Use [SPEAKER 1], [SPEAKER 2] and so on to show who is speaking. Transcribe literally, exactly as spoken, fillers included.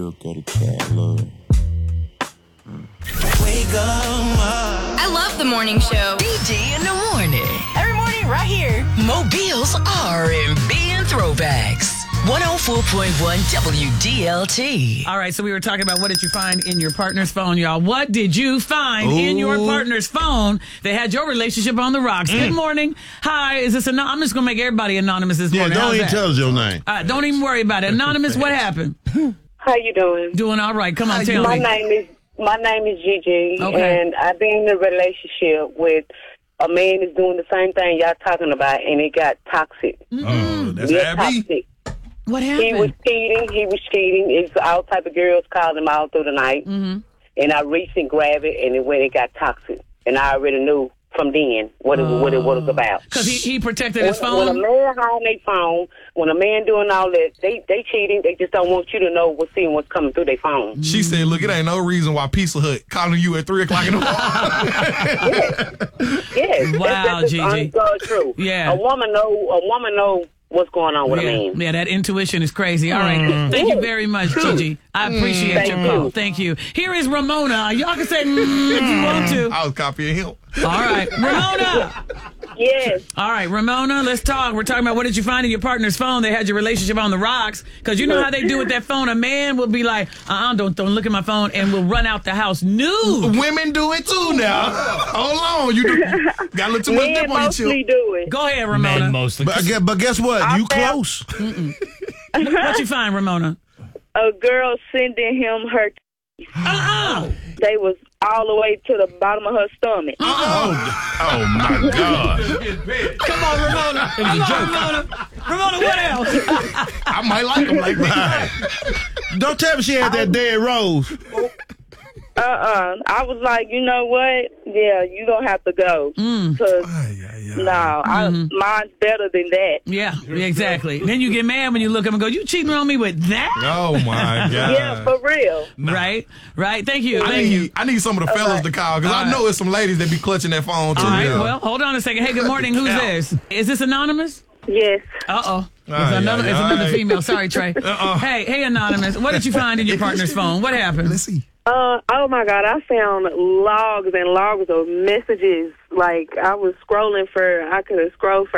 [SPEAKER 1] look at a cat, love.
[SPEAKER 2] Wake up.
[SPEAKER 3] I love the morning show.
[SPEAKER 4] D J in the morning. Every morning right here. Mobile's R and B and Throwbacks. one oh four point one W D L T.
[SPEAKER 5] All right, so we were talking about what did you find in your partner's phone, y'all. What did you find Ooh. in your partner's phone that had your relationship on the rocks? Mm. Good morning. Hi, is this anonymous? I'm just going to make everybody anonymous this
[SPEAKER 6] yeah,
[SPEAKER 5] morning.
[SPEAKER 6] don't
[SPEAKER 5] How's
[SPEAKER 6] even
[SPEAKER 5] that?
[SPEAKER 6] tell us your name.
[SPEAKER 5] All right, don't even worry about it. Anonymous, what happened?
[SPEAKER 7] How you doing?
[SPEAKER 5] Doing all right. Come on, tell
[SPEAKER 7] my
[SPEAKER 5] me.
[SPEAKER 7] My name is my name is Gigi,
[SPEAKER 5] okay.
[SPEAKER 7] and I've been in a relationship with a man that's doing the same thing y'all talking about, and it got toxic.
[SPEAKER 5] Mm-hmm.
[SPEAKER 6] Oh, that's
[SPEAKER 7] Real
[SPEAKER 6] Abby?
[SPEAKER 7] toxic.
[SPEAKER 5] What happened?
[SPEAKER 7] He was cheating. He was cheating. It's all type of girls called him all through the night.
[SPEAKER 5] Mm-hmm.
[SPEAKER 7] And I reached and grabbed it, and it went. It got toxic, and I already knew from then what it, uh, what it what it was about.
[SPEAKER 5] Because he, he protected his
[SPEAKER 7] when,
[SPEAKER 5] phone?
[SPEAKER 7] When a man hiding their phone, when a man doing all that, they they cheating. They just don't want you to know what's seeing what's coming through their phone.
[SPEAKER 8] She said, look, it ain't no reason why Pizza Hut calling you at three o'clock in the morning.
[SPEAKER 7] Yes. Yes.
[SPEAKER 5] Wow,
[SPEAKER 7] that's, that's
[SPEAKER 5] Gigi.
[SPEAKER 7] Untold truth.
[SPEAKER 5] Yeah.
[SPEAKER 7] A woman know, a woman know what's going on with
[SPEAKER 5] yeah.
[SPEAKER 7] a man.
[SPEAKER 5] Yeah, that intuition is crazy. All right.
[SPEAKER 7] Mm.
[SPEAKER 5] Thank you very much, Gigi. I appreciate
[SPEAKER 7] Thank
[SPEAKER 5] your
[SPEAKER 7] you.
[SPEAKER 5] call. Thank you. Here is Ramona. Y'all can say mm, if you want to.
[SPEAKER 8] I was copying him.
[SPEAKER 5] All right. Ramona.
[SPEAKER 7] Yes.
[SPEAKER 5] All right, Ramona, let's talk. We're talking about what did you find in your partner's phone that had your relationship on the rocks? Because you know how they do with that phone. A man will be like, uh-uh, don't, don't look at my phone, and will run out the house nude.
[SPEAKER 8] Women do it too now. Hold on. You do, got a little too much
[SPEAKER 7] Men
[SPEAKER 8] dip on your
[SPEAKER 7] mostly
[SPEAKER 8] chip.
[SPEAKER 7] do it.
[SPEAKER 5] Go ahead, Ramona.
[SPEAKER 9] Men mostly.
[SPEAKER 6] But, gue- but guess what?
[SPEAKER 7] I
[SPEAKER 6] you
[SPEAKER 7] found-
[SPEAKER 6] close.
[SPEAKER 5] What you find, Ramona?
[SPEAKER 7] A girl sending him her.
[SPEAKER 5] Uh-uh.
[SPEAKER 7] They was all the way to the bottom of her stomach.
[SPEAKER 6] Oh, oh my God.
[SPEAKER 5] Come on, Ramona. Come on, Ramona. Ramona, what else?
[SPEAKER 8] I might like them like that.
[SPEAKER 6] Don't tell me she had that dead rose.
[SPEAKER 7] Uh-uh. I was like, you know what? Yeah, you don't have to go.
[SPEAKER 5] Mm.
[SPEAKER 7] Cause
[SPEAKER 8] Ay, ay, ay.
[SPEAKER 7] no, I, mine's better than that.
[SPEAKER 5] Yeah, exactly. Then you get mad when you look up and go, you cheating on me with that?
[SPEAKER 8] Oh, my God.
[SPEAKER 7] Yeah, for real.
[SPEAKER 5] Right, right. Thank you,
[SPEAKER 8] I
[SPEAKER 5] thank
[SPEAKER 8] need,
[SPEAKER 5] you.
[SPEAKER 8] I need some of the fellas to call because
[SPEAKER 5] All
[SPEAKER 8] I
[SPEAKER 5] right.
[SPEAKER 8] know it's some ladies that be clutching that phone too.
[SPEAKER 5] All right,
[SPEAKER 8] yeah.
[SPEAKER 5] well, hold on a second. Hey, good morning. Who's
[SPEAKER 8] Yeah.
[SPEAKER 5] this? Is this anonymous?
[SPEAKER 7] Yes.
[SPEAKER 5] Uh-oh. It's
[SPEAKER 8] Aye,
[SPEAKER 5] another,
[SPEAKER 8] aye,
[SPEAKER 5] it's another
[SPEAKER 8] aye.
[SPEAKER 5] female. Sorry, Trey.
[SPEAKER 8] Uh-uh.
[SPEAKER 5] Hey, hey, anonymous. What did you find in your partner's phone? What happened?
[SPEAKER 8] Let's see.
[SPEAKER 7] Uh, oh my God, I found logs and logs of messages. Like I was scrolling for, I could have scrolled for